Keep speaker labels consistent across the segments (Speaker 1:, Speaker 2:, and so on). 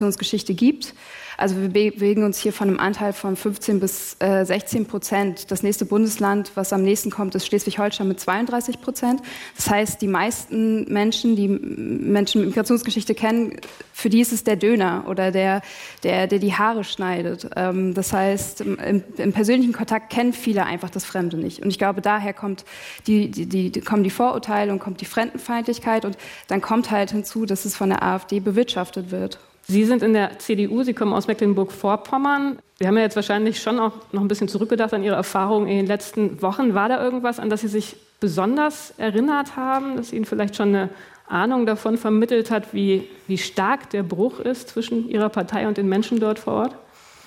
Speaker 1: Migrationsgeschichte gibt. Also wir bewegen uns hier von einem Anteil von 15-16%. Das nächste Bundesland, was am nächsten kommt, ist Schleswig-Holstein mit 32%. Das heißt, die meisten Menschen, die Menschen mit Migrationsgeschichte kennen, für die ist es der Döner oder der die Haare schneidet. Das heißt, im persönlichen Kontakt kennen viele einfach das Fremde nicht. Und ich glaube, daher kommen die Vorurteile und kommt die Fremdenfeindlichkeit. Und dann kommt halt hinzu, dass es von der AfD bewirtschaftet wird.
Speaker 2: Sie sind in der CDU, Sie kommen aus Mecklenburg-Vorpommern. Sie haben ja jetzt wahrscheinlich schon auch noch ein bisschen zurückgedacht an Ihre Erfahrungen in den letzten Wochen. War da irgendwas, an das Sie sich besonders erinnert haben, das Ihnen vielleicht schon eine Ahnung davon vermittelt hat, wie stark der Bruch ist zwischen Ihrer Partei und den Menschen dort vor Ort?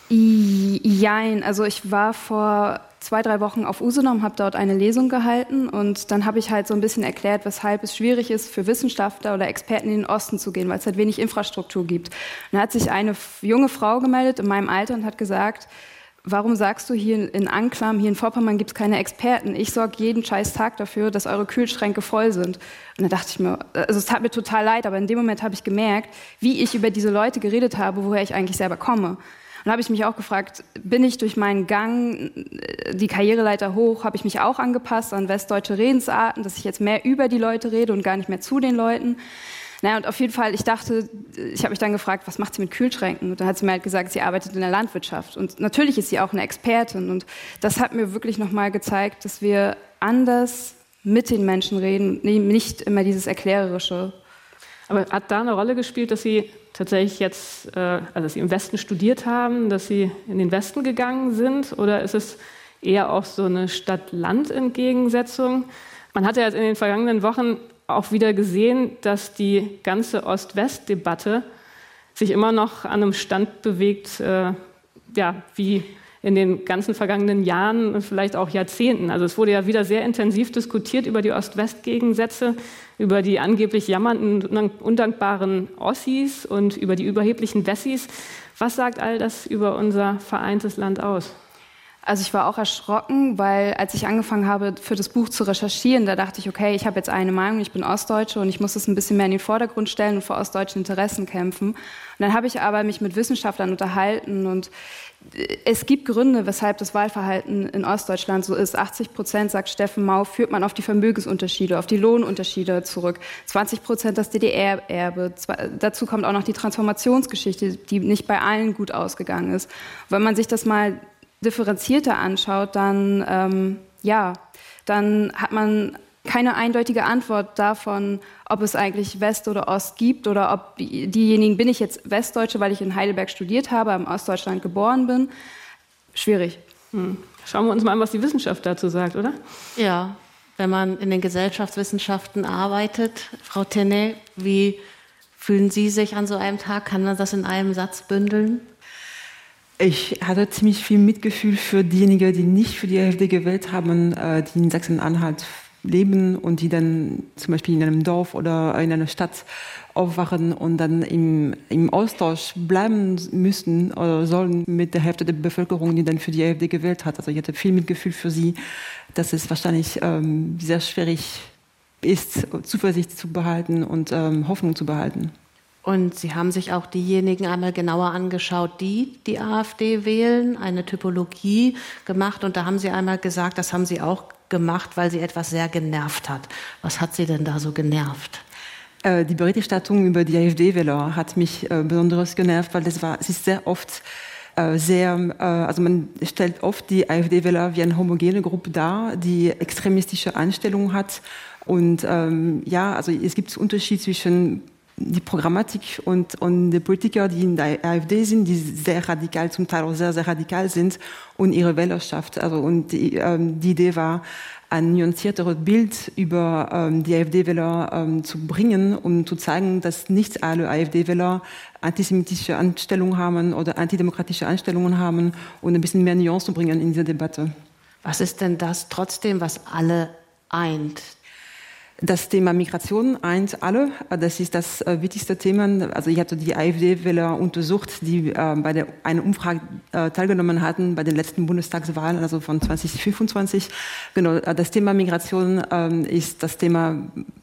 Speaker 1: Jein, also ich war vor 2-3 Wochen auf Usedom, habe dort eine Lesung gehalten und dann habe ich halt so ein bisschen erklärt, weshalb es schwierig ist, für Wissenschaftler oder Experten in den Osten zu gehen, weil es halt wenig Infrastruktur gibt. Und da hat sich eine junge Frau gemeldet in meinem Alter und hat gesagt, warum sagst du hier in Anklam, hier in Vorpommern gibt es keine Experten? Ich sorge jeden scheiß Tag dafür, dass eure Kühlschränke voll sind. Und da dachte ich mir, also es tat mir total leid, aber in dem Moment habe ich gemerkt, wie ich über diese Leute geredet habe, woher ich eigentlich selber komme. Und da habe ich mich auch gefragt, bin ich durch meinen Gang die Karriereleiter hoch, habe ich mich auch angepasst an westdeutsche Redensarten, dass ich jetzt mehr über die Leute rede und gar nicht mehr zu den Leuten. Naja, und auf jeden Fall, ich habe mich dann gefragt, was macht sie mit Kühlschränken? Und dann hat sie mir halt gesagt, sie arbeitet in der Landwirtschaft. Und natürlich ist sie auch eine Expertin. Und das hat mir wirklich nochmal gezeigt, dass wir anders mit den Menschen reden, nicht immer dieses Erklärerische.
Speaker 2: Aber hat da eine Rolle gespielt, dass Sie tatsächlich jetzt, also dass Sie im Westen studiert haben, dass Sie in den Westen gegangen sind? Oder ist es eher auch so eine Stadt-Land-Entgegensetzung? Man hat ja jetzt in den vergangenen Wochen auch wieder gesehen, dass die ganze Ost-West-Debatte sich immer noch an einem Stand bewegt, wie in den ganzen vergangenen Jahren und vielleicht auch Jahrzehnten. Also es wurde ja wieder sehr intensiv diskutiert über die Ost-West-Gegensätze, über die angeblich jammernden, undankbaren Ossis und über die überheblichen Wessis. Was sagt all das über unser vereintes Land aus?
Speaker 1: Also ich war auch erschrocken, weil als ich angefangen habe, für das Buch zu recherchieren, da dachte ich, okay, ich habe jetzt eine Meinung, ich bin Ostdeutsche und ich muss das ein bisschen mehr in den Vordergrund stellen und für ostdeutsche Interessen kämpfen. Und dann habe ich aber mich mit Wissenschaftlern unterhalten und es gibt Gründe, weshalb das Wahlverhalten in Ostdeutschland so ist. 80%, sagt Steffen Mau, führt man auf die Vermögensunterschiede, auf die Lohnunterschiede zurück. 20% das DDR-Erbe. Dazu kommt auch noch die Transformationsgeschichte, die nicht bei allen gut ausgegangen ist. Wenn man sich das mal differenzierter anschaut, dann hat man keine eindeutige Antwort davon, ob es eigentlich West oder Ost gibt oder ob diejenigen, bin ich jetzt Westdeutsche, weil ich in Heidelberg studiert habe, im Ostdeutschland geboren bin. Schwierig.
Speaker 2: Schauen wir uns mal an, was die Wissenschaft dazu sagt, oder?
Speaker 3: Ja, wenn man in den Gesellschaftswissenschaften arbeitet, Frau Tenay, wie fühlen Sie sich an so einem Tag? Kann man das in einem Satz bündeln?
Speaker 4: Ich hatte ziemlich viel Mitgefühl für diejenigen, die nicht für die AfD gewählt haben, die in Sachsen-Anhalt leben und die dann zum Beispiel in einem Dorf oder in einer Stadt aufwachen und dann im Austausch bleiben müssen oder sollen mit der Hälfte der Bevölkerung, die dann für die AfD gewählt hat. Also ich hatte viel Mitgefühl für sie, dass es wahrscheinlich sehr schwierig ist, Zuversicht zu behalten und Hoffnung zu behalten.
Speaker 3: Und Sie haben sich auch diejenigen einmal genauer angeschaut, die die AfD wählen, eine Typologie gemacht. Und da haben Sie einmal gesagt, das haben Sie auch gemacht, weil Sie etwas sehr genervt hat. Was hat Sie denn da so genervt?
Speaker 4: Die Berichterstattung über die AfD-Wähler hat mich besonders genervt, weil es ist sehr oft also man stellt oft die AfD-Wähler wie eine homogene Gruppe dar, die extremistische Einstellungen hat. Und also es gibt einen Unterschied zwischen die Programmatik und die Politiker, die in der AfD sind, die sehr radikal, zum Teil auch sehr, sehr radikal sind, und ihre Wählerschaft. Also, und die Idee war, ein nuancierteres Bild über die AfD-Wähler zu bringen, um zu zeigen, dass nicht alle AfD-Wähler antisemitische Einstellungen haben oder antidemokratische Einstellungen haben, und ein bisschen mehr Nuance zu bringen in diese Debatte.
Speaker 3: Was ist denn das trotzdem, was alle eint?
Speaker 4: Das Thema Migration eint alle. Das ist das wichtigste Thema. Also ich hatte die AfD-Wähler untersucht, die bei einer Umfrage teilgenommen hatten bei den letzten Bundestagswahlen, also von 2025. Genau, das Thema Migration ist das Thema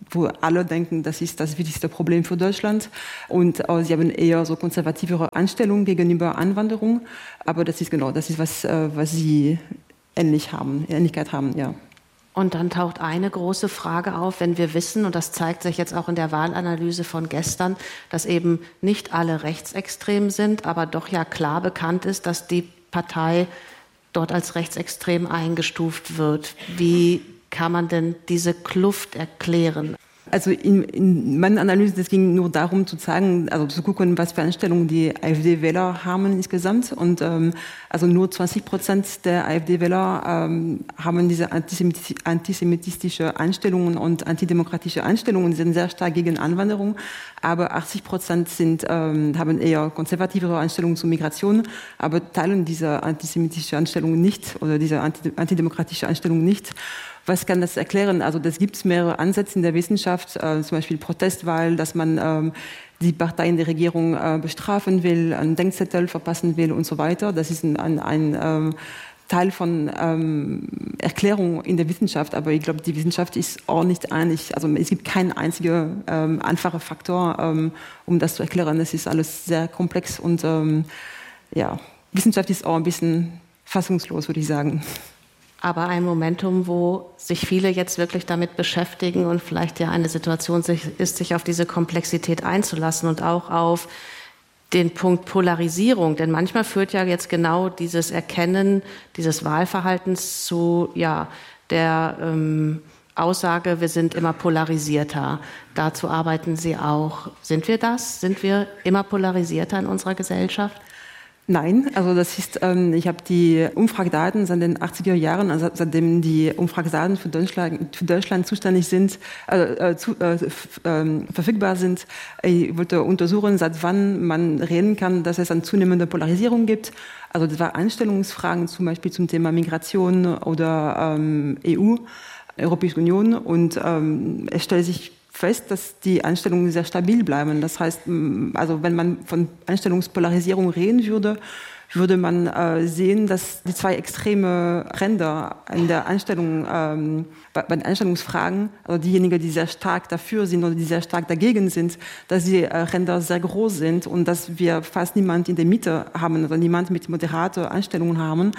Speaker 4: wo alle denken, das ist das wichtigste Problem für Deutschland. Und sie haben eher so konservativere Einstellungen gegenüber Einwanderung. Aber das ist was sie Ähnlichkeit haben, ja.
Speaker 3: Und dann taucht eine große Frage auf, wenn wir wissen, und das zeigt sich jetzt auch in der Wahlanalyse von gestern, dass eben nicht alle rechtsextrem sind, aber doch ja klar bekannt ist, dass die Partei dort als rechtsextrem eingestuft wird. Wie kann man denn diese Kluft erklären?
Speaker 4: Also in meiner Analyse, es ging nur darum zu zeigen, also zu gucken, was für Einstellungen die AfD-Wähler haben insgesamt. Und also nur 20% der AfD-Wähler haben diese antisemitische Einstellungen und antidemokratische Einstellungen, sind sehr stark gegen Einwanderung. Aber 80% haben eher konservativere Einstellungen zur Migration, aber teilen diese antisemitische Einstellungen nicht oder diese antidemokratische Einstellungen nicht. Was kann das erklären? Also das gibt es mehrere Ansätze in der Wissenschaft, zum Beispiel Protestwahl, dass man die Partei in der Regierung bestrafen will, einen Denkzettel verpassen will und so weiter. Das ist ein Teil von Erklärung in der Wissenschaft, aber ich glaube, die Wissenschaft ist auch nicht einig. Also es gibt keinen einzigen einfachen Faktor, um das zu erklären. Es ist alles sehr komplex und Wissenschaft ist auch ein bisschen fassungslos, würde ich sagen.
Speaker 3: Aber ein Momentum, wo sich viele jetzt wirklich damit beschäftigen und vielleicht ja eine Situation ist, sich auf diese Komplexität einzulassen und auch auf den Punkt Polarisierung. Denn manchmal führt ja jetzt genau dieses Erkennen dieses Wahlverhaltens zu der Aussage, wir sind immer polarisierter. Dazu arbeiten Sie auch. Sind wir das? Sind wir immer polarisierter in unserer Gesellschaft?
Speaker 4: Nein, also das ist, ich habe die Umfragedaten seit den 80er Jahren, also seitdem die Umfragedaten für Deutschland zuständig sind, verfügbar sind. Ich wollte untersuchen, seit wann man reden kann, dass es eine zunehmende Polarisierung gibt. Also das war Einstellungsfragen zum Beispiel zum Thema Migration oder Europäische Union, und es stellt sich fest, dass die Einstellungen sehr stabil bleiben. Das heißt, also wenn man von Einstellungspolarisierung reden würde, würde man sehen, dass die zwei extreme Ränder in der Einstellung, bei den Einstellungsfragen, also diejenigen, die sehr stark dafür sind oder die sehr stark dagegen sind, dass die Ränder sehr groß sind und dass wir fast niemand in der Mitte haben oder niemand mit moderaten Einstellungen haben.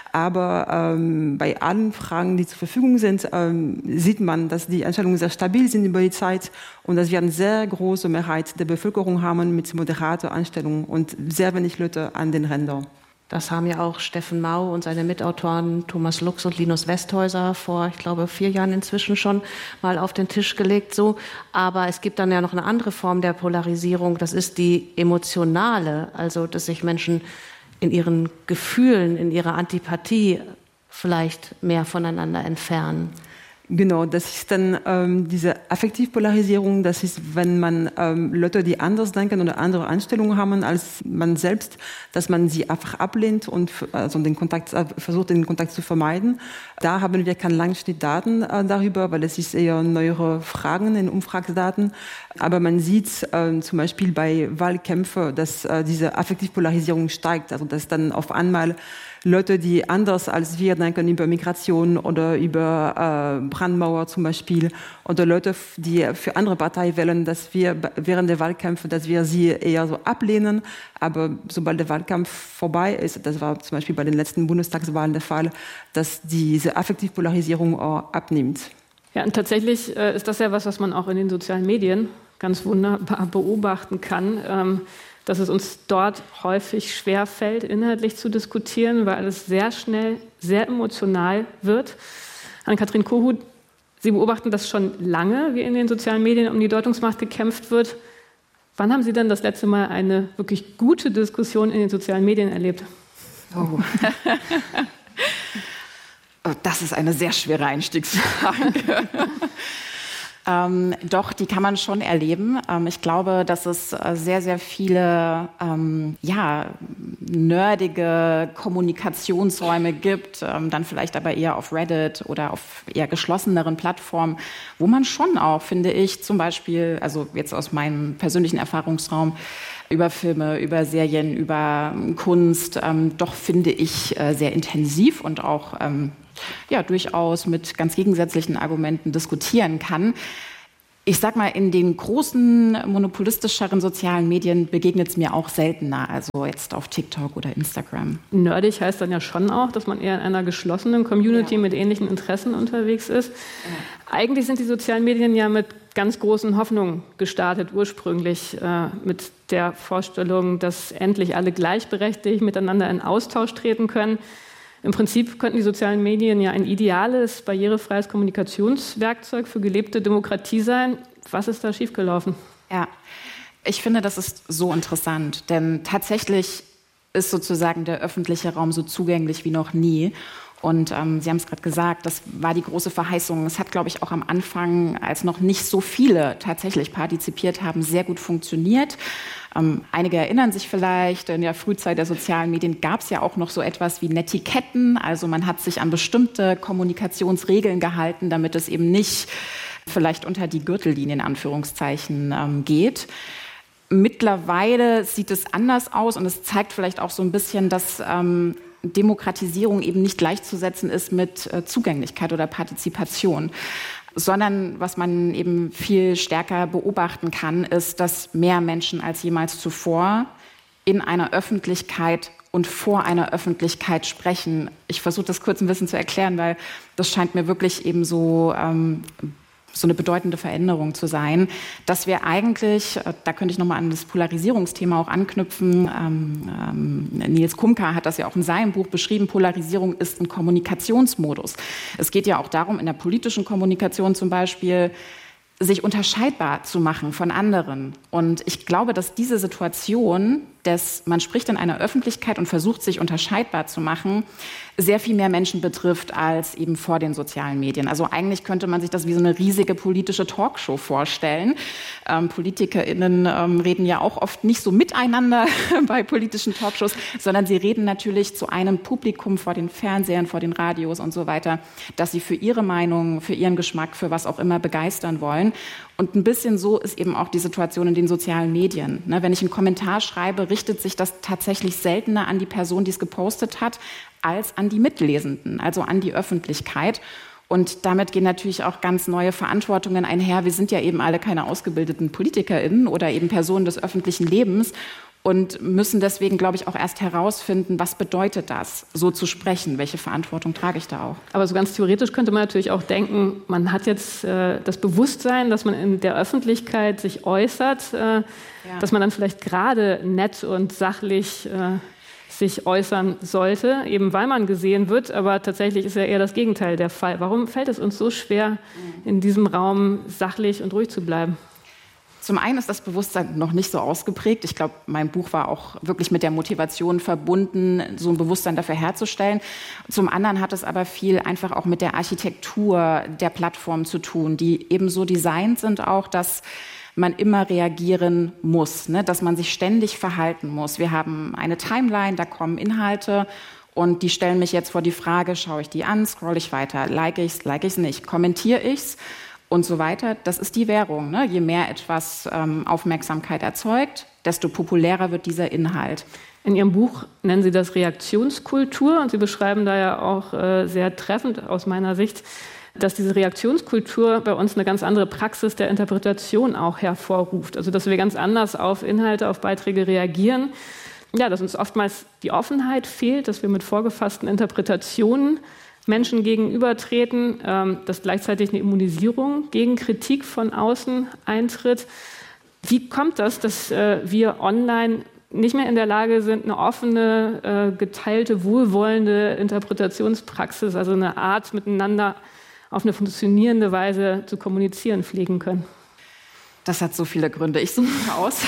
Speaker 4: Aber bei allen Fragen, die zur Verfügung sind, sieht man, dass die Einstellungen sehr stabil sind über die Zeit und dass wir eine sehr große Mehrheit der Bevölkerung haben mit moderaten Einstellungen und sehr wenig Leute an den Rändern.
Speaker 3: Das haben ja auch Steffen Mau und seine Mitautoren Thomas Lux und Linus Westhäuser vor, ich glaube, 4 Jahren inzwischen schon mal auf den Tisch gelegt. So. Aber es gibt dann ja noch eine andere Form der Polarisierung. Das ist die emotionale, also dass sich Menschen in ihren Gefühlen, in ihrer Antipathie vielleicht mehr voneinander entfernen.
Speaker 4: Genau, das ist dann diese Affektivpolarisierung. Das ist, wenn man Leute, die anders denken oder andere Einstellungen haben als man selbst, dass man sie einfach ablehnt und versucht, den Kontakt zu vermeiden. Da haben wir keine Langschnittdaten darüber, weil es ist eher neuere Fragen in Umfragedaten. Aber man sieht zum Beispiel bei Wahlkämpfen, dass diese Affektivpolarisierung steigt. Also dass dann auf einmal Leute, die anders als wir denken über Migration oder über Brandmauer zum Beispiel, oder Leute, die für andere Parteien wählen, dass wir während der Wahlkämpfe, dass wir sie eher so ablehnen. Aber sobald der Wahlkampf vorbei ist, das war zum Beispiel bei den letzten Bundestagswahlen der Fall, dass diese Affektivpolarisierung auch abnimmt.
Speaker 2: Ja, und tatsächlich ist das ja was man auch in den sozialen Medien ganz wunderbar beobachten kann, dass es uns dort häufig schwerfällt, inhaltlich zu diskutieren, weil es sehr schnell sehr emotional wird. Ann-Kathrin Kohut, Sie beobachten das schon lange, wie in den sozialen Medien um die Deutungsmacht gekämpft wird. Wann haben Sie denn das letzte Mal eine wirklich gute Diskussion in den sozialen Medien erlebt?
Speaker 5: Oh. Das ist eine sehr schwere Einstiegsfrage. Doch, die kann man schon erleben. Ich glaube, dass es sehr, sehr viele nerdige Kommunikationsräume gibt, dann vielleicht aber eher auf Reddit oder auf eher geschlosseneren Plattformen, wo man schon auch, finde ich, zum Beispiel, also jetzt aus meinem persönlichen Erfahrungsraum, über Filme, über Serien, über Kunst, doch finde ich sehr intensiv und auch durchaus mit ganz gegensätzlichen Argumenten diskutieren kann. Ich sag mal, in den großen, monopolistischeren sozialen Medien begegnet es mir auch seltener, also jetzt auf TikTok oder Instagram.
Speaker 2: Nerdig heißt dann ja schon auch, dass man eher in einer geschlossenen Community mit ähnlichen Interessen unterwegs ist. Eigentlich sind die sozialen Medien ja mit ganz großen Hoffnungen gestartet, ursprünglich mit der Vorstellung, dass endlich alle gleichberechtigt miteinander in Austausch treten können. Im Prinzip könnten die sozialen Medien ja ein ideales, barrierefreies Kommunikationswerkzeug für gelebte Demokratie sein. Was ist da schiefgelaufen?
Speaker 5: Ja, ich finde, das ist so interessant, denn tatsächlich ist sozusagen der öffentliche Raum so zugänglich wie noch nie. Und Sie haben es gerade gesagt, das war die große Verheißung. Es hat, glaube ich, auch am Anfang, als noch nicht so viele tatsächlich partizipiert haben, sehr gut funktioniert. Einige erinnern sich vielleicht, in der Frühzeit der sozialen Medien gab es ja auch noch so etwas wie Netiquetten. Also man hat sich an bestimmte Kommunikationsregeln gehalten, damit es eben nicht vielleicht unter die Gürtellinie in Anführungszeichen geht. Mittlerweile sieht es anders aus und es zeigt vielleicht auch so ein bisschen, dass Demokratisierung eben nicht gleichzusetzen ist mit Zugänglichkeit oder Partizipation, sondern was man eben viel stärker beobachten kann, ist, dass mehr Menschen als jemals zuvor in einer Öffentlichkeit und vor einer Öffentlichkeit sprechen. Ich versuche das kurz ein bisschen zu erklären, weil das scheint mir wirklich eben so eine bedeutende Veränderung zu sein, dass wir eigentlich, da könnte ich nochmal an das Polarisierungsthema auch anknüpfen, Nils Kumka hat das ja auch in seinem Buch beschrieben, Polarisierung ist ein Kommunikationsmodus. Es geht ja auch darum, in der politischen Kommunikation zum Beispiel, sich unterscheidbar zu machen von anderen. Und ich glaube, dass diese Situation, man spricht in einer Öffentlichkeit und versucht, sich unterscheidbar zu machen, sehr viel mehr Menschen betrifft als eben vor den sozialen Medien. Also eigentlich könnte man sich das wie so eine riesige politische Talkshow vorstellen. PolitikerInnen reden ja auch oft nicht so miteinander bei politischen Talkshows, sondern sie reden natürlich zu einem Publikum vor den Fernsehern, vor den Radios und so weiter, dass sie für ihre Meinung, für ihren Geschmack, für was auch immer begeistern wollen. Und ein bisschen so ist eben auch die Situation in den sozialen Medien. Wenn ich einen Kommentar schreibe, richtet sich das tatsächlich seltener an die Person, die es gepostet hat, als an die Mitlesenden, also an die Öffentlichkeit. Und damit gehen natürlich auch ganz neue Verantwortungen einher. Wir sind ja eben alle keine ausgebildeten PolitikerInnen oder eben Personen des öffentlichen Lebens und müssen deswegen, glaube ich, auch erst herausfinden, was bedeutet das, so zu sprechen? Welche Verantwortung trage ich da auch?
Speaker 2: Aber so ganz theoretisch könnte man natürlich auch denken, man hat jetzt das Bewusstsein, dass man in der Öffentlichkeit sich äußert, dass man dann vielleicht gerade nett und sachlich sich äußern sollte, eben weil man gesehen wird. Aber tatsächlich ist ja eher das Gegenteil der Fall. Warum fällt es uns so schwer, in diesem Raum sachlich und ruhig zu bleiben?
Speaker 5: Zum einen ist das Bewusstsein noch nicht so ausgeprägt. Ich glaube, mein Buch war auch wirklich mit der Motivation verbunden, so ein Bewusstsein dafür herzustellen. Zum anderen hat es aber viel einfach auch mit der Architektur der Plattform zu tun, die eben so designt sind auch, dass man immer reagieren muss, dass man sich ständig verhalten muss. Wir haben eine Timeline, da kommen Inhalte und die stellen mich jetzt vor die Frage, schaue ich die an, scroll ich weiter, like ich's nicht, kommentiere ich's und so weiter. Das ist die Währung. Je mehr etwas Aufmerksamkeit erzeugt, desto populärer wird dieser Inhalt.
Speaker 2: In Ihrem Buch nennen Sie das Reaktionskultur und Sie beschreiben da ja auch sehr treffend aus meiner Sicht, dass diese Reaktionskultur bei uns eine ganz andere Praxis der Interpretation auch hervorruft. Also dass wir ganz anders auf Inhalte, auf Beiträge reagieren. Ja, dass uns oftmals die Offenheit fehlt, dass wir mit vorgefassten Interpretationen Menschen gegenübertreten, dass gleichzeitig eine Immunisierung gegen Kritik von außen eintritt. Wie kommt das, dass wir online nicht mehr in der Lage sind, eine offene, geteilte, wohlwollende Interpretationspraxis, also eine Art miteinander auf eine funktionierende Weise zu kommunizieren pflegen können?
Speaker 5: Das hat so viele Gründe. Ich suche aus.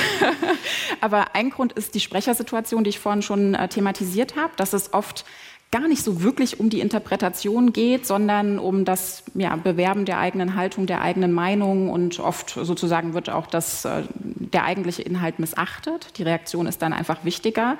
Speaker 5: Aber ein Grund ist die Sprechersituation, die ich vorhin schon thematisiert habe, dass es oft gar nicht so wirklich um die Interpretation geht, sondern um das Bewerben der eigenen Haltung, der eigenen Meinung und oft sozusagen wird auch der eigentliche Inhalt missachtet. Die Reaktion ist dann einfach wichtiger.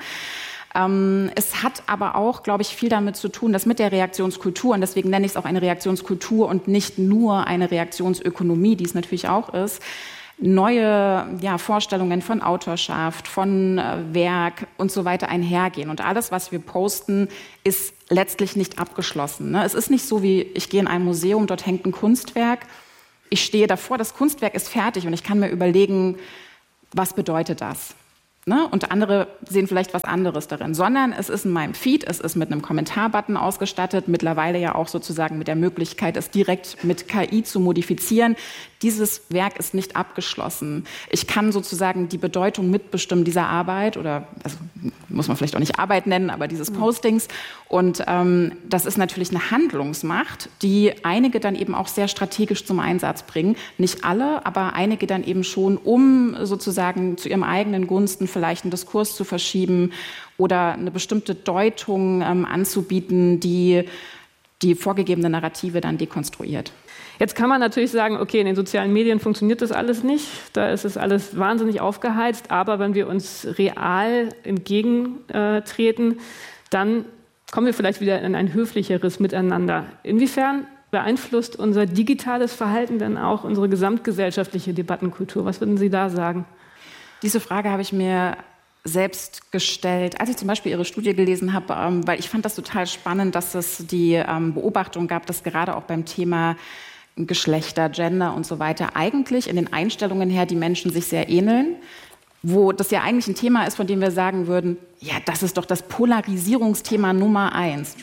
Speaker 5: Es hat aber auch, glaube ich, viel damit zu tun, dass mit der Reaktionskultur, und deswegen nenne ich es auch eine Reaktionskultur und nicht nur eine Reaktionsökonomie, die es natürlich auch ist, neue Vorstellungen von Autorschaft, von Werk und so weiter einhergehen. Und alles, was wir posten, ist letztlich nicht abgeschlossen. Es ist nicht so wie, ich gehe in ein Museum, dort hängt ein Kunstwerk ich stehe davor, das Kunstwerk ist fertig und ich kann mir überlegen, was bedeutet das? Ne? Und andere sehen vielleicht was anderes darin, sondern es ist in meinem Feed, es ist mit einem Kommentarbutton ausgestattet, mittlerweile ja auch sozusagen mit der Möglichkeit, es direkt mit KI zu modifizieren. Dieses Werk ist nicht abgeschlossen. Ich kann sozusagen die Bedeutung mitbestimmen dieser Arbeit oder, also muss man vielleicht auch nicht Arbeit nennen, aber dieses Postings. Und das ist natürlich eine Handlungsmacht, die einige dann eben auch sehr strategisch zum Einsatz bringen. Nicht alle, aber einige dann eben schon, um sozusagen zu ihrem eigenen Gunsten vielleicht einen Diskurs zu verschieben oder eine bestimmte Deutung anzubieten, die die vorgegebene Narrative dann dekonstruiert.
Speaker 2: Jetzt kann man natürlich sagen, okay, in den sozialen Medien funktioniert das alles nicht, da ist es alles wahnsinnig aufgeheizt, aber wenn wir uns real entgegentreten, dann kommen wir vielleicht wieder in ein höflicheres Miteinander. Inwiefern beeinflusst unser digitales Verhalten denn auch unsere gesamtgesellschaftliche Debattenkultur? Was würden Sie da sagen?
Speaker 5: Diese Frage habe ich mir selbst gestellt, als ich zum Beispiel Ihre Studie gelesen habe, weil ich fand das total spannend, dass es die Beobachtung gab, dass gerade auch beim Thema Geschlechter, Gender und so weiter eigentlich in den Einstellungen her die Menschen sich sehr ähneln, wo das ja eigentlich ein Thema ist, von dem wir sagen würden, ja, das ist doch das Polarisierungsthema Nummer 1.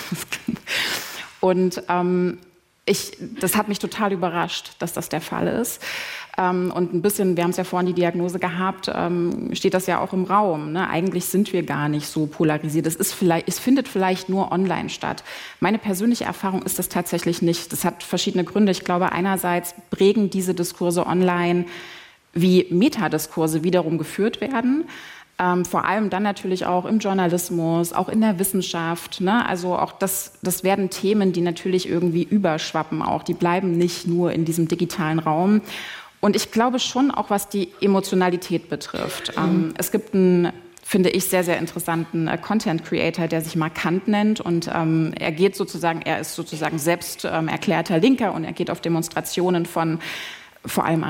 Speaker 5: Und das hat mich total überrascht, dass das der Fall ist. Und ein bisschen, wir haben es ja vorhin die Diagnose gehabt, steht das ja auch im Raum. Ne? Eigentlich sind wir gar nicht so polarisiert. Es findet vielleicht nur online statt. Meine persönliche Erfahrung ist das tatsächlich nicht. Das hat verschiedene Gründe. Ich glaube, einerseits prägen diese Diskurse online, wie Metadiskurse wiederum geführt werden. Vor allem dann natürlich auch im Journalismus, auch in der Wissenschaft. Ne? Also auch das werden Themen, die natürlich irgendwie überschwappen auch. Die bleiben nicht nur in diesem digitalen Raum. Und ich glaube schon auch, was die Emotionalität betrifft. Es gibt einen, finde ich, sehr, sehr interessanten Content Creator, der sich Markant nennt. Und er ist sozusagen selbst erklärter Linker und er geht auf Demonstrationen von vor allem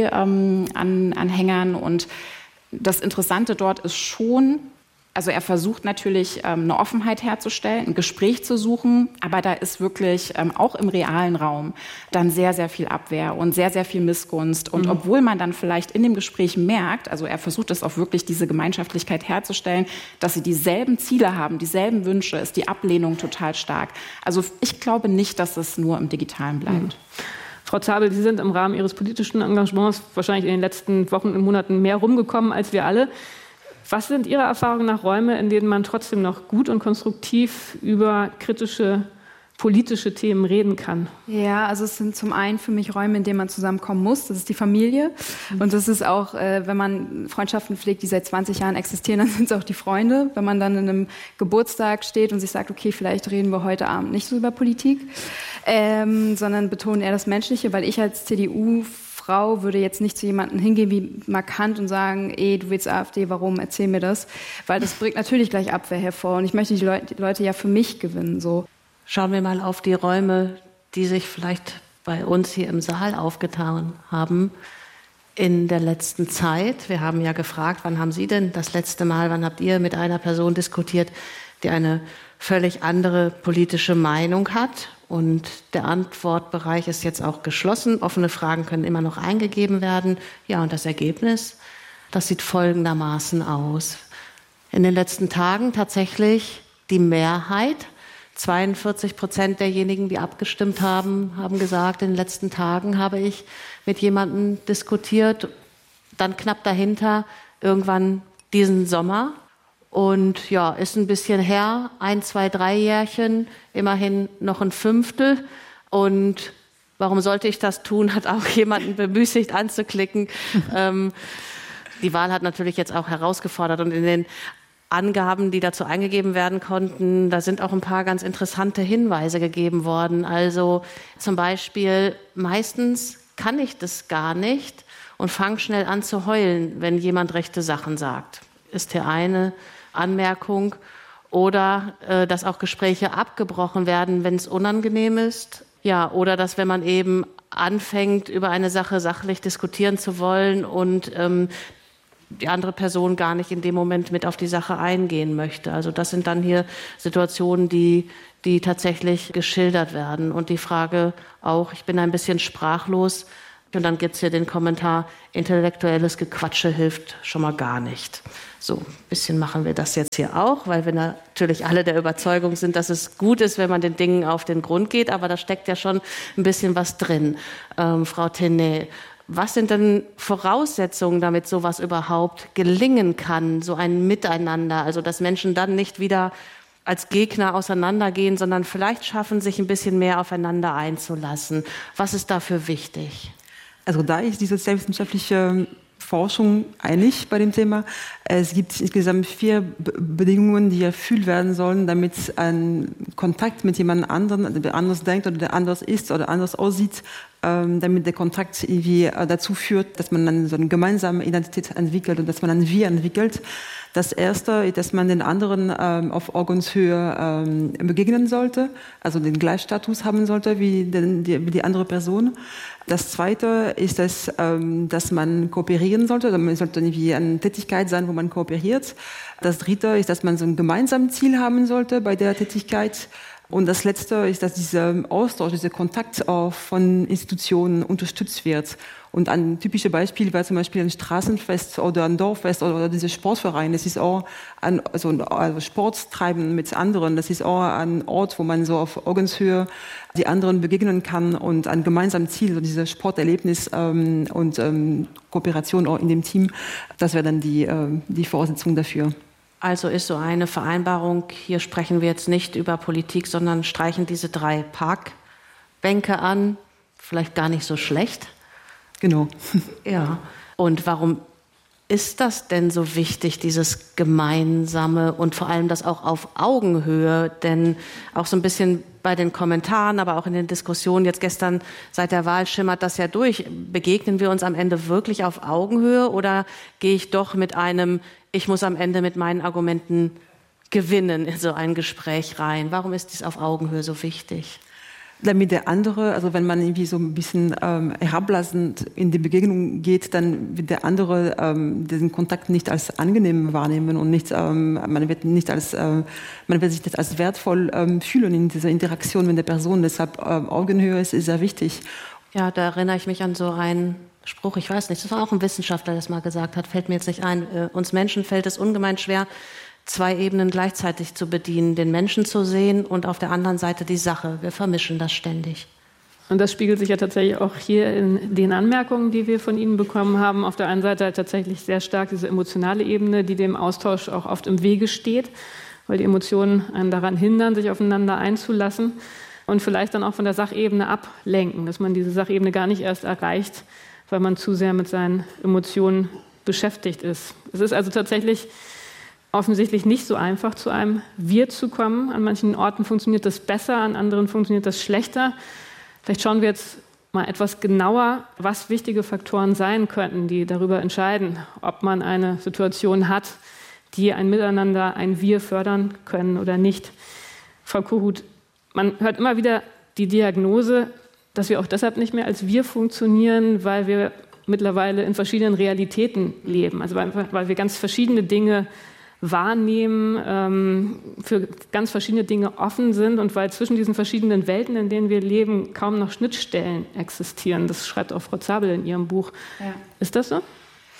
Speaker 5: AfD-Anhängern. Und das Interessante dort ist schon, also er versucht natürlich eine Offenheit herzustellen, ein Gespräch zu suchen, aber da ist wirklich auch im realen Raum dann sehr, sehr viel Abwehr und sehr, sehr viel Missgunst. Und obwohl man dann vielleicht in dem Gespräch merkt, also er versucht es auch wirklich, diese Gemeinschaftlichkeit herzustellen, dass sie dieselben Ziele haben, dieselben Wünsche, ist die Ablehnung total stark. Also ich glaube nicht, dass es nur im Digitalen bleibt.
Speaker 2: Frau Zabel, Sie sind im Rahmen Ihres politischen Engagements wahrscheinlich in den letzten Wochen und Monaten mehr rumgekommen als wir alle. Was sind Ihrer Erfahrung nach Räume, in denen man trotzdem noch gut und konstruktiv über kritische politische Themen reden kann?
Speaker 1: Ja, also es sind zum einen für mich Räume, in denen man zusammenkommen muss. Das ist die Familie. Und das ist auch, wenn man Freundschaften pflegt, die seit 20 Jahren existieren, dann sind es auch die Freunde. Wenn man dann in einem Geburtstag steht und sich sagt, okay, vielleicht reden wir heute Abend nicht so über Politik, sondern betonen eher das Menschliche, weil ich als CDU-Frau würde jetzt nicht zu jemandem hingehen wie Markant und sagen, du willst AfD, warum, erzähl mir das. Weil das bringt natürlich gleich Abwehr hervor. Und ich möchte die Leute ja für mich gewinnen, so.
Speaker 3: Schauen wir mal auf die Räume, die sich vielleicht bei uns hier im Saal aufgetan haben in der letzten Zeit. Wir haben ja gefragt, wann haben Sie denn das letzte Mal, wann habt ihr mit einer Person diskutiert, die eine völlig andere politische Meinung hat? Und der Antwortbereich ist jetzt auch geschlossen. Offene Fragen können immer noch eingegeben werden. Ja, und das Ergebnis, das sieht folgendermaßen aus. In den letzten Tagen tatsächlich die Mehrheit, 42% derjenigen, die abgestimmt haben, haben gesagt, in den letzten Tagen habe ich mit jemandem diskutiert. Dann knapp dahinter irgendwann diesen Sommer. Und ja, ist ein bisschen her, 1, 2, 3 Jährchen, immerhin noch ein Fünftel. Und warum sollte ich das tun, hat auch jemanden bemüßigt anzuklicken. Die Wahl hat natürlich jetzt auch herausgefordert und in den Angaben, die dazu eingegeben werden konnten, da sind auch ein paar ganz interessante Hinweise gegeben worden. Also zum Beispiel, meistens kann ich das gar nicht und fange schnell an zu heulen, wenn jemand rechte Sachen sagt. Ist hier eine Anmerkung. Oder dass auch Gespräche abgebrochen werden, wenn es unangenehm ist. Ja, oder dass, wenn man eben anfängt, über eine Sache sachlich diskutieren zu wollen und die andere Person gar nicht in dem Moment mit auf die Sache eingehen möchte. Also das sind dann hier Situationen, die tatsächlich geschildert werden. Und die Frage auch, ich bin ein bisschen sprachlos. Und dann gibt es hier den Kommentar, intellektuelles Gequatsche hilft schon mal gar nicht. So, ein bisschen machen wir das jetzt hier auch, weil wir natürlich alle der Überzeugung sind, dass es gut ist, wenn man den Dingen auf den Grund geht. Aber da steckt ja schon ein bisschen was drin. Frau Tenay, was sind denn Voraussetzungen, damit sowas überhaupt gelingen kann, so ein Miteinander? Also dass Menschen dann nicht wieder als Gegner auseinandergehen, sondern vielleicht schaffen, sich ein bisschen mehr aufeinander einzulassen. Was ist dafür wichtig?
Speaker 4: Also da ist die sozialwissenschaftliche Forschung einig bei dem Thema. Es gibt insgesamt 4 Bedingungen, die erfüllt werden sollen, damit ein Kontakt mit jemand anderem, der anders denkt oder der anders ist oder anders aussieht, damit der Kontakt irgendwie dazu führt, dass man dann so eine gemeinsame Identität entwickelt und dass man ein Wir entwickelt. Das Erste ist, dass man den anderen auf Augenshöhe begegnen sollte, also den Gleichstatus haben sollte wie die andere Person. Das Zweite ist, dass man kooperieren sollte. Also man sollte irgendwie eine Tätigkeit sein, wo man kooperiert. Das Dritte ist, dass man so ein gemeinsames Ziel haben sollte bei der Tätigkeit. Und das Letzte ist, dass dieser Austausch, dieser Kontakt auch von Institutionen unterstützt wird. Und ein typisches Beispiel war zum Beispiel ein Straßenfest oder ein Dorffest oder dieser Sportverein. Das ist auch also Sport treiben mit anderen. Das ist auch ein Ort, wo man so auf Augenshöhe die anderen begegnen kann und ein gemeinsames Ziel, so dieses Sporterlebnis und Kooperation auch in dem Team. Das wäre dann die Voraussetzung dafür.
Speaker 3: Also ist so eine Vereinbarung, hier sprechen wir jetzt nicht über Politik, sondern streichen diese 3 Parkbänke an, vielleicht gar nicht so schlecht.
Speaker 4: Genau.
Speaker 3: Ja. Und warum ist das denn so wichtig, dieses Gemeinsame und vor allem das auch auf Augenhöhe? Denn auch so ein bisschen bei den Kommentaren, aber auch in den Diskussionen jetzt gestern seit der Wahl schimmert das ja durch. Begegnen wir uns am Ende wirklich auf Augenhöhe oder gehe ich doch mit ich muss am Ende mit meinen Argumenten gewinnen in so ein Gespräch rein? Warum ist dies auf Augenhöhe so wichtig?
Speaker 4: Damit der andere, also wenn man irgendwie so ein bisschen herablassend in die Begegnung geht, dann wird der andere diesen Kontakt nicht als angenehm wahrnehmen und nicht, man wird sich nicht als wertvoll fühlen in dieser Interaktion mit der Person. Deshalb Augenhöhe ist sehr wichtig.
Speaker 3: Ja, da erinnere ich mich an so einen Spruch, ich weiß nicht, das war auch ein Wissenschaftler, der das mal gesagt hat, fällt mir jetzt nicht ein. Uns Menschen fällt es ungemein schwer, 2 Ebenen gleichzeitig zu bedienen, den Menschen zu sehen und auf der anderen Seite die Sache. Wir vermischen das ständig.
Speaker 2: Und das spiegelt sich ja tatsächlich auch hier in den Anmerkungen, die wir von Ihnen bekommen haben. Auf der einen Seite tatsächlich sehr stark diese emotionale Ebene, die dem Austausch auch oft im Wege steht, weil die Emotionen einen daran hindern, sich aufeinander einzulassen und vielleicht dann auch von der Sachebene ablenken, dass man diese Sachebene gar nicht erst erreicht, weil man zu sehr mit seinen Emotionen beschäftigt ist. Es ist also tatsächlich offensichtlich nicht so einfach, zu einem Wir zu kommen. An manchen Orten funktioniert das besser, an anderen funktioniert das schlechter. Vielleicht schauen wir jetzt mal etwas genauer, was wichtige Faktoren sein könnten, die darüber entscheiden, ob man eine Situation hat, die ein Miteinander, ein Wir fördern können oder nicht. Frau Kohut, man hört immer wieder die Diagnose, dass wir auch deshalb nicht mehr als Wir funktionieren, weil wir mittlerweile in verschiedenen Realitäten leben. Also weil wir ganz verschiedene Dinge wahrnehmen, für ganz verschiedene Dinge offen sind und weil zwischen diesen verschiedenen Welten, in denen wir leben, kaum noch Schnittstellen existieren. Das schreibt auch Frau Zabel in ihrem Buch. Ja. Ist das so?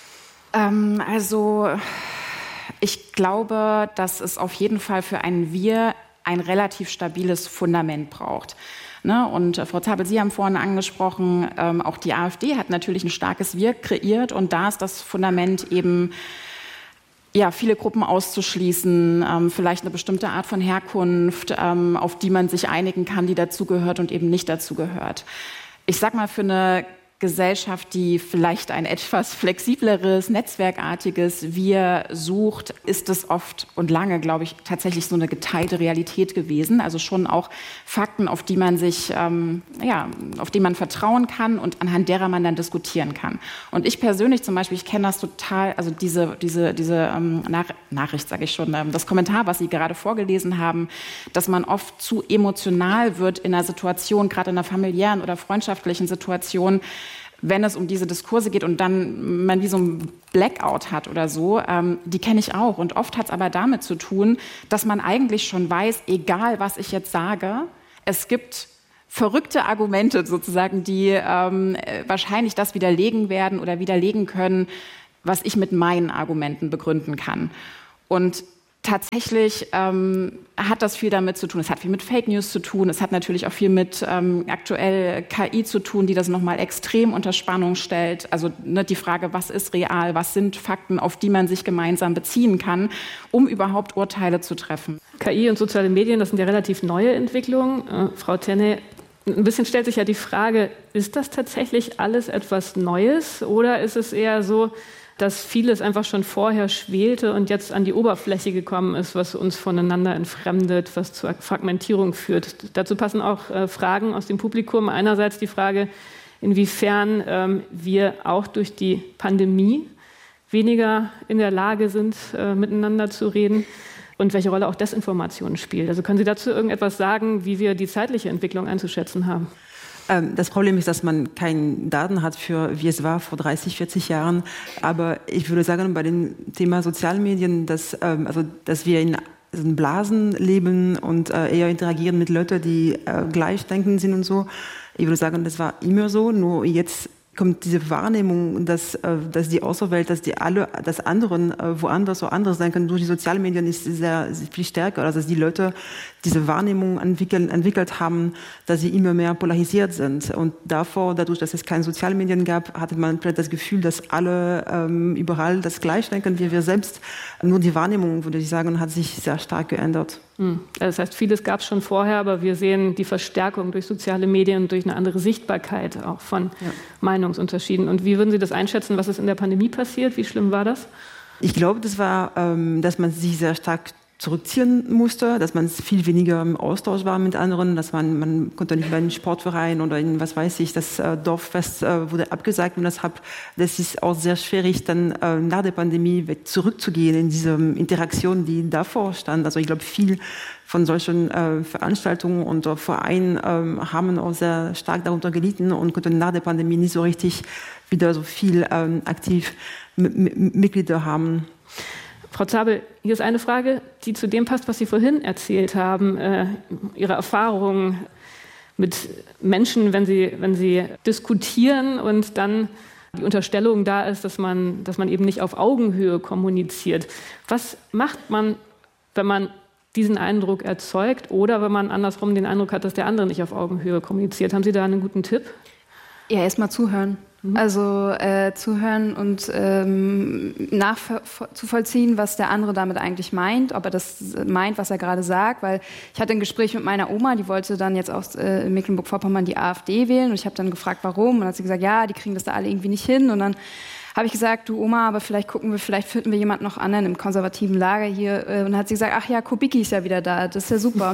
Speaker 5: Also ich glaube, dass es auf jeden Fall für ein Wir ein relativ stabiles Fundament braucht. Ne? Und Frau Zabel, Sie haben vorhin angesprochen, auch die AfD hat natürlich ein starkes Wir kreiert und da ist das Fundament eben, ja, viele Gruppen auszuschließen, vielleicht eine bestimmte Art von Herkunft, auf die man sich einigen kann, die dazugehört und eben nicht dazugehört. Ich sag mal, für eine Gesellschaft, die vielleicht ein etwas flexibleres, netzwerkartiges Wir sucht, ist es oft und lange, glaube ich, tatsächlich so eine geteilte Realität gewesen. Also schon auch Fakten, auf die man sich, auf die man vertrauen kann und anhand derer man dann diskutieren kann. Und ich persönlich zum Beispiel, ich kenne das total, also diese Nachricht, sage ich schon, das Kommentar, was Sie gerade vorgelesen haben, dass man oft zu emotional wird in einer Situation, gerade in einer familiären oder freundschaftlichen Situation, wenn es um diese Diskurse geht und dann man wie so ein Blackout hat oder so, die kenne ich auch. Und oft hat es aber damit zu tun, dass man eigentlich schon weiß, egal was ich jetzt sage, es gibt verrückte Argumente sozusagen, die wahrscheinlich das widerlegen werden oder widerlegen können, was ich mit meinen Argumenten begründen kann. Und tatsächlich hat das viel damit zu tun. Es hat viel mit Fake News zu tun. Es hat natürlich auch viel mit aktuell KI zu tun, die das nochmal extrem unter Spannung stellt. Also die Frage, was ist real, was sind Fakten, auf die man sich gemeinsam beziehen kann, um überhaupt Urteile zu treffen.
Speaker 2: KI und soziale Medien, das sind ja relativ neue Entwicklungen. Frau Tenne, ein bisschen stellt sich ja die Frage, ist das tatsächlich alles etwas Neues oder ist es eher so, dass vieles einfach schon vorher schwelte und jetzt an die Oberfläche gekommen ist, was uns voneinander entfremdet, was zur Fragmentierung führt? Dazu passen auch Fragen aus dem Publikum. Einerseits die Frage, inwiefern wir auch durch die Pandemie weniger in der Lage sind, miteinander zu reden und welche Rolle auch Desinformation spielt. Also können Sie dazu irgendetwas sagen, wie wir die zeitliche Entwicklung einzuschätzen haben?
Speaker 4: Das Problem ist, dass man keine Daten hat für, wie es war vor 30, 40 Jahren. Aber ich würde sagen, bei dem Thema Sozialmedien, dass wir in Blasen leben und eher interagieren mit Leuten, die gleichdenkend sind und so. Ich würde sagen, das war immer so, nur jetzt kommt diese Wahrnehmung, dass die Außenwelt, dass anderen woanders so anders sein können, durch die sozialen Medien ist sehr viel stärker, also dass die Leute diese Wahrnehmung entwickelt haben, dass sie immer mehr polarisiert sind. Und dadurch, dass es keine sozialen Medien gab, hatte man vielleicht das Gefühl, dass alle überall das gleich denken wie wir selbst. Nur die Wahrnehmung, würde ich sagen, hat sich sehr stark geändert.
Speaker 2: Das heißt, vieles gab es schon vorher, aber wir sehen die Verstärkung durch soziale Medien und durch eine andere Sichtbarkeit auch von Meinungsunterschieden. Und wie würden Sie das einschätzen, was ist in der Pandemie passiert? Wie schlimm war das?
Speaker 4: Ich glaube, das war, dass man sich sehr stark zurückziehen musste, dass man viel weniger im Austausch war mit anderen, dass man konnte nicht mehr in den Sportverein oder in, was weiß ich, das Dorffest wurde abgesagt und deshalb, das ist auch sehr schwierig, dann nach der Pandemie zurückzugehen in diese Interaktion, die davor stand. Also ich glaube, viel von solchen Veranstaltungen und Vereinen haben auch sehr stark darunter gelitten und konnten nach der Pandemie nicht so richtig wieder so viel aktiv Mitglieder haben.
Speaker 2: Frau Zabel, hier ist eine Frage, die zu dem passt, was Sie vorhin erzählt haben. Ihre Erfahrungen mit Menschen, wenn sie diskutieren und dann die Unterstellung da ist, dass man eben nicht auf Augenhöhe kommuniziert. Was macht man, wenn man diesen Eindruck erzeugt oder wenn man andersrum den Eindruck hat, dass der andere nicht auf Augenhöhe kommuniziert? Haben Sie da einen guten Tipp?
Speaker 1: Ja, erstmal zuhören. Also zuhören und nachzuvollziehen, was der andere damit eigentlich meint, ob er das meint, was er gerade sagt, weil ich hatte ein Gespräch mit meiner Oma, die wollte dann jetzt auch in Mecklenburg-Vorpommern die AfD wählen und ich habe dann gefragt, warum, und dann hat sie gesagt, ja, die kriegen das da alle irgendwie nicht hin und dann habe ich gesagt, du Oma, aber vielleicht finden wir jemanden noch anderen im konservativen Lager hier. Und dann hat sie gesagt, ach ja, Kubicki ist ja wieder da, das ist ja super.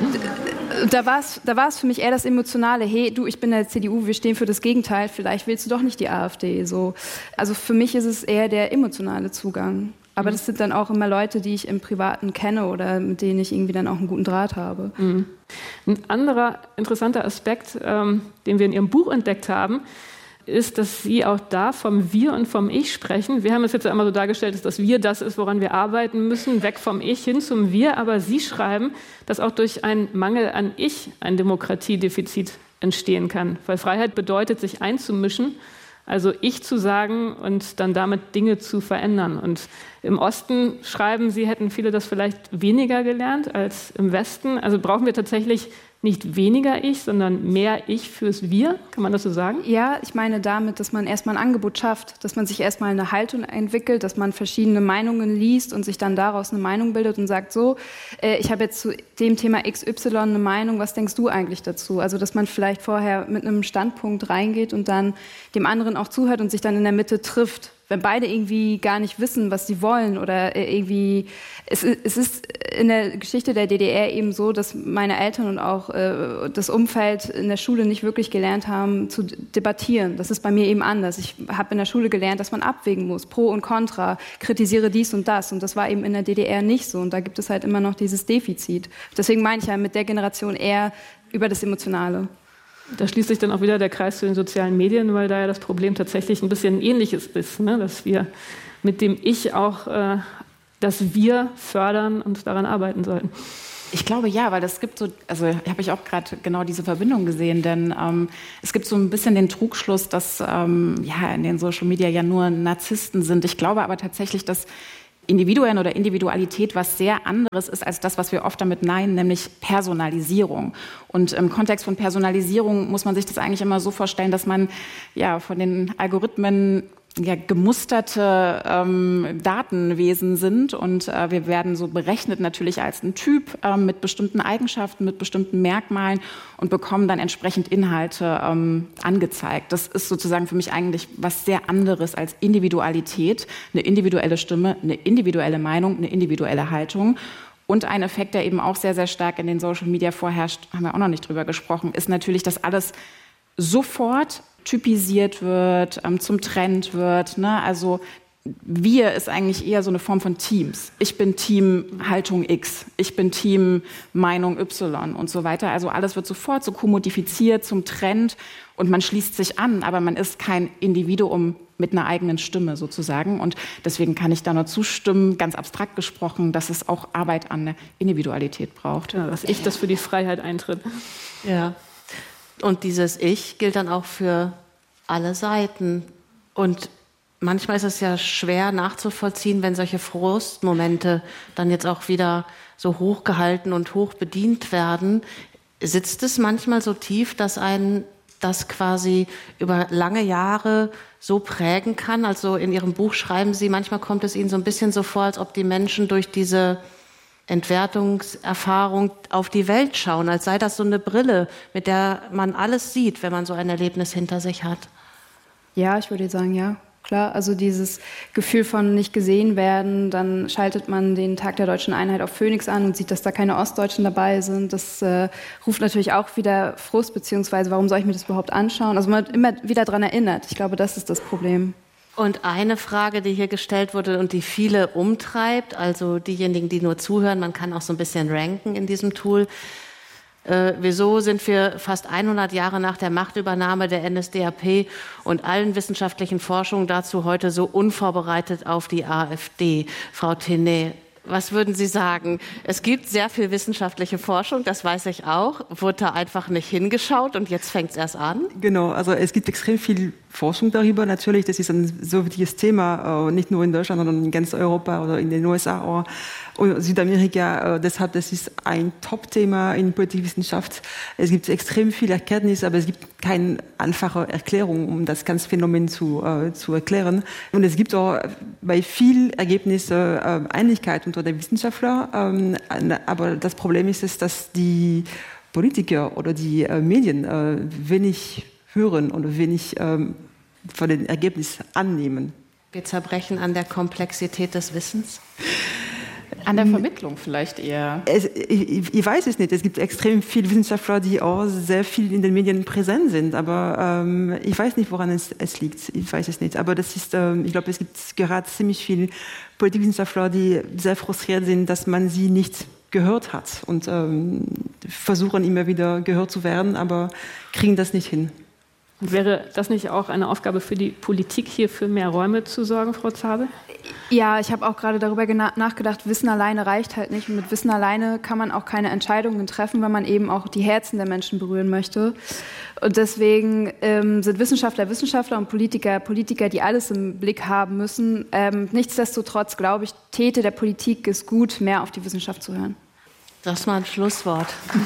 Speaker 1: Da war es für mich eher das Emotionale, hey, du, ich bin der CDU, wir stehen für das Gegenteil, vielleicht willst du doch nicht die AfD. So. Also für mich ist es eher der emotionale Zugang. Aber das sind dann auch immer Leute, die ich im Privaten kenne oder mit denen ich irgendwie dann auch einen guten Draht habe.
Speaker 2: Ein anderer interessanter Aspekt, den wir in Ihrem Buch entdeckt haben, ist, dass Sie auch da vom Wir und vom Ich sprechen. Wir haben es jetzt einmal so dargestellt, dass das Wir das ist, woran wir arbeiten müssen, weg vom Ich hin zum Wir. Aber Sie schreiben, dass auch durch einen Mangel an Ich ein Demokratiedefizit entstehen kann. Weil Freiheit bedeutet, sich einzumischen, also Ich zu sagen und dann damit Dinge zu verändern. Und im Osten schreiben Sie, hätten viele das vielleicht weniger gelernt als im Westen. Also brauchen wir tatsächlich nicht weniger Ich, sondern mehr Ich fürs Wir? Kann man das so sagen?
Speaker 1: Ja, ich meine damit, dass man erstmal ein Angebot schafft, dass man sich erstmal eine Haltung entwickelt, dass man verschiedene Meinungen liest und sich dann daraus eine Meinung bildet und sagt, so, ich habe jetzt zu dem Thema XY eine Meinung, was denkst du eigentlich dazu? Also, dass man vielleicht vorher mit einem Standpunkt reingeht und dann dem anderen auch zuhört und sich dann in der Mitte trifft. Wenn beide irgendwie gar nicht wissen, was sie wollen oder irgendwie, es ist in der Geschichte der DDR eben so, dass meine Eltern und auch das Umfeld in der Schule nicht wirklich gelernt haben zu debattieren. Das ist bei mir eben anders. Ich habe in der Schule gelernt, dass man abwägen muss, Pro und Contra, kritisiere dies und das und das war eben in der DDR nicht so und da gibt es halt immer noch dieses Defizit. Deswegen meine ich ja mit der Generation eher über das Emotionale.
Speaker 2: Da schließt sich dann auch wieder der Kreis zu den sozialen Medien, weil da ja das Problem tatsächlich ein bisschen ähnliches ist, ne? Dass wir mit dem Ich auch das Wir fördern und daran arbeiten sollten.
Speaker 5: Ich glaube ja, weil das gibt so, also habe ich auch gerade genau diese Verbindung gesehen, denn es gibt so ein bisschen den Trugschluss, dass in den Social Media ja nur Narzissten sind. Ich glaube aber tatsächlich, dass Individuen oder Individualität was sehr anderes ist als das, was wir oft damit meinen, nämlich Personalisierung. Und im Kontext von Personalisierung muss man sich das eigentlich immer so vorstellen, dass man ja von den Algorithmen gemusterte Datenwesen sind und wir werden so berechnet natürlich als ein Typ mit bestimmten Eigenschaften, mit bestimmten Merkmalen und bekommen dann entsprechend Inhalte angezeigt. Das ist sozusagen für mich eigentlich was sehr anderes als Individualität, eine individuelle Stimme, eine individuelle Meinung, eine individuelle Haltung. Und ein Effekt, der eben auch sehr, sehr stark in den Social Media vorherrscht, haben wir auch noch nicht drüber gesprochen, ist natürlich, dass alles sofort typisiert wird, zum Trend wird. Ne? Also wir ist eigentlich eher so eine Form von Teams. Ich bin Team Haltung X, ich bin Team Meinung Y und so weiter. Also alles wird sofort so kommodifiziert zum Trend und man schließt sich an, aber man ist kein Individuum mit einer eigenen Stimme sozusagen. Und deswegen kann ich da nur zustimmen, ganz abstrakt gesprochen, dass es auch Arbeit an der Individualität braucht.
Speaker 2: Ja, das Ich, das für die Freiheit eintritt.
Speaker 3: Ja. Und dieses Ich gilt dann auch für alle Seiten. Und manchmal ist es ja schwer nachzuvollziehen, wenn solche Frustmomente dann jetzt auch wieder so hochgehalten und hoch bedient werden. Sitzt es manchmal so tief, dass einen das quasi über lange Jahre so prägen kann? Also in Ihrem Buch schreiben Sie, manchmal kommt es Ihnen so ein bisschen so vor, als ob die Menschen durch diese Entwertungserfahrung auf die Welt schauen, als sei das so eine Brille, mit der man alles sieht, wenn man so ein Erlebnis hinter sich hat.
Speaker 1: Ja, ich würde sagen, ja, klar. Also dieses Gefühl von nicht gesehen werden, dann schaltet man den Tag der Deutschen Einheit auf Phoenix an und sieht, dass da keine Ostdeutschen dabei sind. Das ruft natürlich auch wieder Frust, beziehungsweise warum soll ich mir das überhaupt anschauen? Also man wird immer wieder daran erinnert. Ich glaube, das ist das Problem.
Speaker 3: Und eine Frage, die hier gestellt wurde und die viele umtreibt, also diejenigen, die nur zuhören, man kann auch so ein bisschen ranken in diesem Tool. Wieso sind wir fast 100 Jahre nach der Machtübernahme der NSDAP und allen wissenschaftlichen Forschungen dazu heute so unvorbereitet auf die AfD? Frau Tenay, was würden Sie sagen? Es gibt sehr viel wissenschaftliche Forschung, das weiß ich auch. Wurde da einfach nicht hingeschaut und jetzt fängt es erst an?
Speaker 4: Genau, also es gibt extrem viel Forschung darüber. Natürlich, das ist ein so wichtiges Thema, nicht nur in Deutschland, sondern in ganz Europa oder in den USA oder Südamerika. Deshalb, das ist ein Top-Thema in Politikwissenschaft. Es gibt extrem viel Erkenntnis, aber es gibt keine einfache Erklärung, um das ganze Phänomen zu erklären. Und es gibt auch bei vielen Ergebnissen Einigkeit unter den Wissenschaftlern. Aber das Problem ist, dass die Politiker oder die Medien wenig hören oder wenig von den Ergebnissen annehmen.
Speaker 3: Wir zerbrechen an der Komplexität des Wissens?
Speaker 5: An der Vermittlung vielleicht eher.
Speaker 4: Ich weiß es nicht. Es gibt extrem viele Wissenschaftler, die auch sehr viel in den Medien präsent sind. Aber ich weiß nicht, woran es liegt. Ich weiß es nicht. Aber das ist, ich glaube, es gibt gerade ziemlich viele Politikwissenschaftler, die sehr frustriert sind, dass man sie nicht gehört hat und versuchen immer wieder gehört zu werden, aber kriegen das nicht hin.
Speaker 2: Und wäre das nicht auch eine Aufgabe für die Politik, hier für mehr Räume zu sorgen, Frau Zabel?
Speaker 1: Ja, ich habe auch gerade darüber nachgedacht, Wissen alleine reicht halt nicht. Und mit Wissen alleine kann man auch keine Entscheidungen treffen, wenn man eben auch die Herzen der Menschen berühren möchte. Und deswegen sind Wissenschaftler Wissenschaftler und Politiker Politiker, die alles im Blick haben müssen. Nichtsdestotrotz, glaube ich, täte der Politik es gut, mehr auf die Wissenschaft zu hören.
Speaker 3: Das ist mal ein Schlusswort.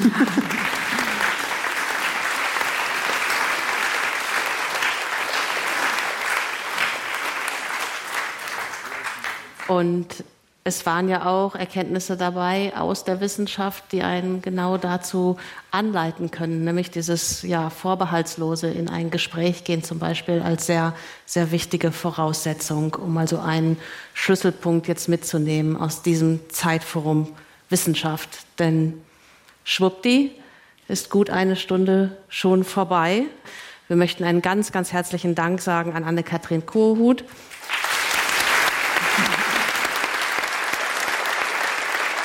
Speaker 3: Und es waren ja auch Erkenntnisse dabei aus der Wissenschaft, die einen genau dazu anleiten können, nämlich dieses vorbehaltslose in ein Gespräch gehen zum Beispiel als sehr, sehr wichtige Voraussetzung, um also einen Schlüsselpunkt jetzt mitzunehmen aus diesem Zeitforum Wissenschaft. Denn schwuppdi ist gut eine Stunde schon vorbei. Wir möchten einen ganz, ganz herzlichen Dank sagen an Anne-Kathrin Korhut.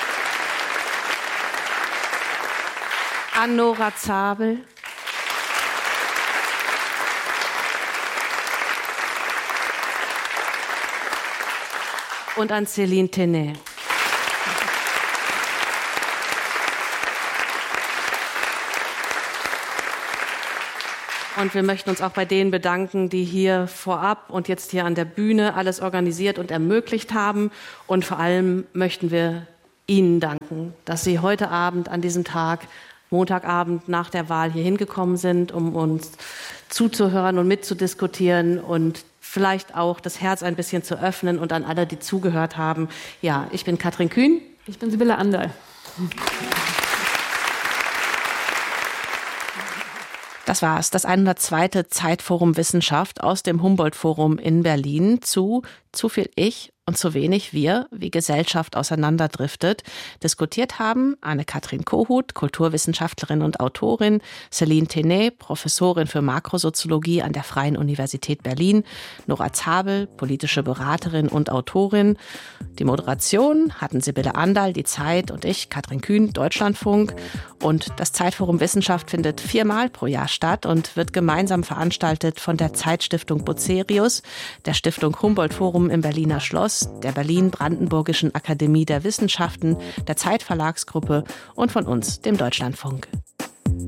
Speaker 3: An Nora Zabel und an Céline Tenay. Und wir möchten uns auch bei denen bedanken, die hier vorab und jetzt hier an der Bühne alles organisiert und ermöglicht haben. Und vor allem möchten wir Ihnen danken, dass Sie heute Abend an diesem Tag, Montagabend nach der Wahl, hier hingekommen sind, um uns zuzuhören und mitzudiskutieren und vielleicht auch das Herz ein bisschen zu öffnen und an alle, die zugehört haben. Ja, ich bin Katrin Kühn.
Speaker 2: Ich bin Sibylle Anderl.
Speaker 3: Das war's, das 102. Zeitforum Wissenschaft aus dem Humboldt-Forum in Berlin zu viel Ich und zu wenig wir, wie Gesellschaft auseinanderdriftet. Diskutiert haben Anne-Kathrin Kohut, Kulturwissenschaftlerin und Autorin, Céline Tenay, Professorin für Makrosoziologie an der Freien Universität Berlin, Nora Zabel, politische Beraterin und Autorin. Die Moderation hatten Sibylle Anderl, die Zeit, und ich, Katrin Kühn, Deutschlandfunk. Und das Zeitforum Wissenschaft findet 4-mal pro Jahr statt und wird gemeinsam veranstaltet von der Zeitstiftung Bucerius, der Stiftung Humboldt-Forum im Berliner Schloss, der Berlin-Brandenburgischen Akademie der Wissenschaften, der Zeitverlagsgruppe und von uns, dem Deutschlandfunk.